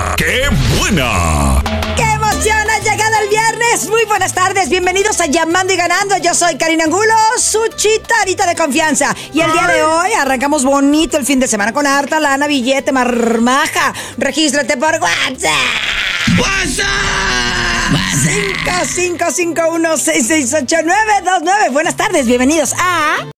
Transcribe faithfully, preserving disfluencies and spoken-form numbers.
¡Qué buena! ¡Qué emoción! Ha llegado el viernes. Muy buenas tardes. Bienvenidos a Llamando y Ganando. Yo soy Karina Angulo, su chitarita de confianza. Y el día de hoy arrancamos bonito el fin de semana con harta lana, billete, marmaja. Regístrate por WhatsApp. WhatsApp. cinco cinco cinco uno seis seis ocho nueve dos nueve. Buenas tardes. Bienvenidos a